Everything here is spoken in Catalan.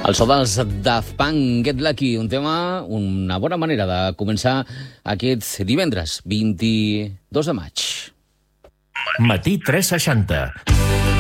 El so dels Daft Punk, Get Lucky, un tema, una bona manera de començar aquest divendres, 22 de maig. Matí 360.